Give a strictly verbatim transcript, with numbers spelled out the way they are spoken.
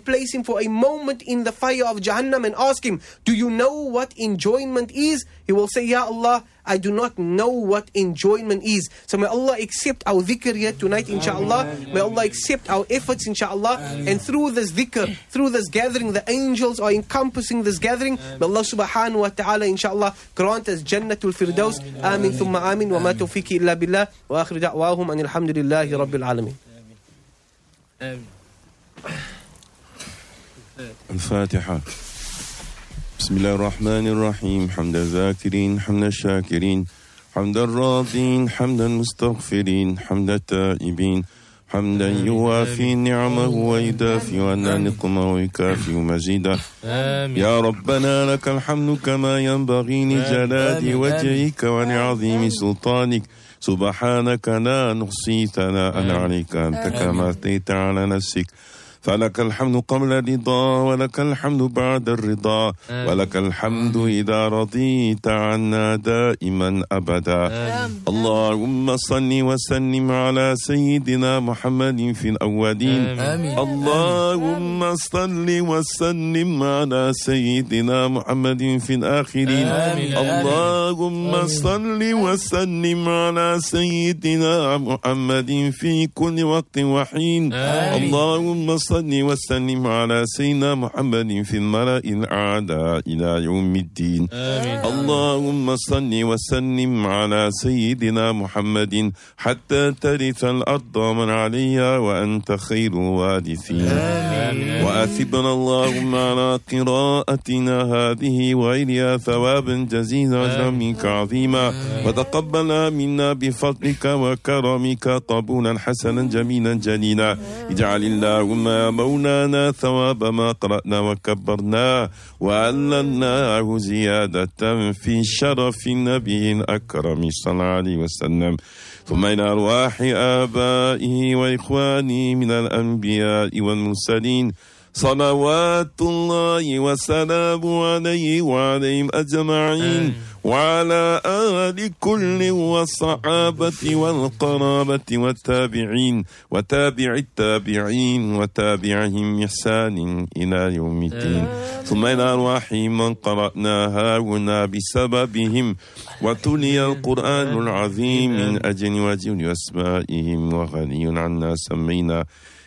place him for a moment in the fire of Jahannam and ask him, do you know what enjoyment is? He will say, Ya Allah, I do not know what enjoyment is. So may Allah accept our dhikr here tonight, inshallah. May Allah accept our efforts, inshallah. And through this dhikr, through this gathering, the angels are encompassing this gathering. May Allah subhanahu wa ta'ala, inshallah, grant us Jannatul Firdaus. Amin thumma amin. Wa ma tawfiqi illa billah. Wa akhiru da'wahum anil hamdulillahi rabbil alamin. الفاتحة. بسم الله الرحمن الرحيم. حمد الذاكرين حمد الشاكرين حمد الراضين حمد المستغفرين حمد التائبين حمدا يوافي نعمه ويدافي عنا نقمه ويكافئ مزيدا. يا ربنا لك الحمد كما ينبغي لجلال وجهك ولعظيم سلطانك. سبحانك لا نحصي ثناء عليك أنت كما أثنيت على نفسك. فلك الحمد قبل الرضا ولك الحمد بعد الرضا ولك الحمد إذا رضيت عنا دائما أبدا. اللهم صل وسلم على سيدنا محمد في الأولين. اللهم صل وسلم على سيدنا محمد في الآخرين. اللهم صل وسلم على سيدنا محمد في كل وقت وحين. اللهم صل وسلم على سيدنا محمد في الملأ الأعلى إلى يوم الدين. اللهم صل وسلم على سيدنا محمد حتى ترث الأرض من عليها وأنت خير الوارثين. وأثبنا اللهم على قراءتنا هذه وغيرها ثوابا جزيلا أجرا منك عظيما. وتقبل منا بفضلك وكرمك قبولا حسنا جميلا جليلا. اجعل اللهم مولانا ثواب ما قرأنا وكبرنا وعلمناه زيادة في شرف النبي الأكرم صلى الله عليه وسلم. ثم إلى أرواح آبائه وإخوانه من الأنبياء والمرسلين صلوات الله وسلامه عليه وعليهم أجمعين. وعلى آل كل والصحابة والقرابة والتابعين وتابع التابعين وتابعهم إحسان إلى يوم الدين. ثم إلى أرواح من قرأناها هنا بسببهم وتلي القرآن العظيم من أجل وجل أسمائهم وغني عنا سمينا